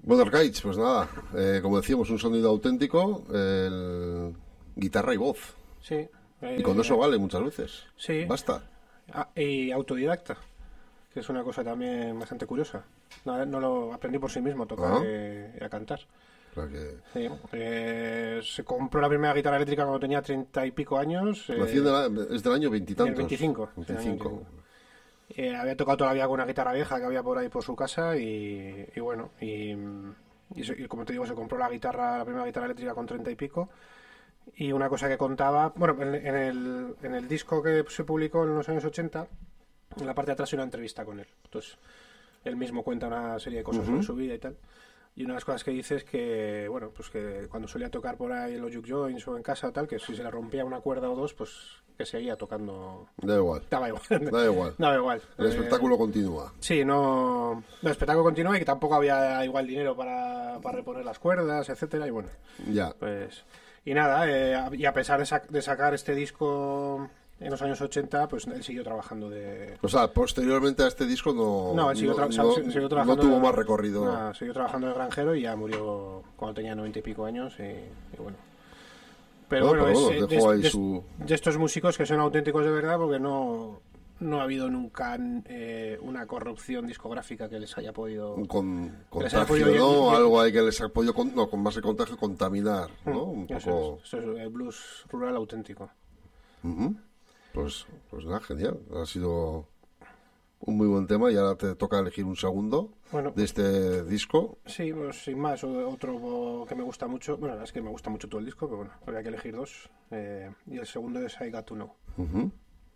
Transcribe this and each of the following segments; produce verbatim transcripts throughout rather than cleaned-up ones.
Bueno, Arcaics, pues nada, eh, como decíamos, un sonido auténtico, el... guitarra y voz. Sí. Eh, y con eso vale muchas veces. Sí. Basta. Ah, y autodidacta, que es una cosa también bastante curiosa. No, no lo aprendí por sí mismo, tocar Ah. eh, y a cantar. Para que... Sí. Eh, se compró la primera guitarra eléctrica cuando tenía treinta y pico años. Eh, Nació de la- es del año veintitantos. veinticinco. veinticinco. Eh, había tocado todavía con una guitarra vieja que había por ahí por su casa y, y bueno, y, y, se- y como te digo, se compró la guitarra, la primera guitarra eléctrica con treinta y pico. Y una cosa que contaba, bueno, en, en el, en el disco que se publicó en los años ochenta, en la parte de atrás hay una entrevista con él. Entonces, él mismo cuenta una serie de cosas Ujú. sobre su vida y tal. Y una de las cosas que dice es que, bueno, pues que cuando solía tocar por ahí en los juke joints o en casa o tal, que si se le rompía una cuerda o dos, pues que seguía tocando. Da igual. Daba igual. Da igual. Daba igual. El Eh, espectáculo continúa. Sí, no, no, el espectáculo continúa y que tampoco había igual dinero para, para reponer las cuerdas, etcétera, y bueno, Ya. pues y nada, eh, y a pesar de, sac- de sacar este disco en los años ochenta, pues él siguió trabajando de... O sea, posteriormente a este disco no, No, él siguió, tra- no, sa- no- siguió no trabajando tuvo de- más recorrido. nada, siguió trabajando de granjero y ya murió cuando tenía noventa y pico años y, y bueno. Pero No, bueno, pero es, bueno, eh, dejó de, ahí de- su- de estos músicos que son auténticos de verdad porque no, no ha habido nunca eh, una corrupción discográfica que les haya podido... Con Que les haya contagio, podido- ¿no? y- y- Algo ahí que les ha podido, con- no, con más de contagio, contaminar, ¿no? Un Eso poco... es, eso es el blues rural auténtico. Ujú. Pues, pues nada, genial. Ha sido un muy buen tema y ahora te toca elegir un segundo Bueno. de este disco. Sí, pues sin más, o- otro que me gusta mucho, bueno, es que me gusta mucho todo el disco, pero bueno, habría que elegir dos. eh, y el segundo es I Got to Know. Ujú.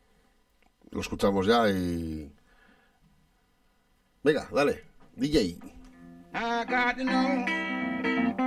Lo escuchamos ya y... Venga, dale, D J. I got to know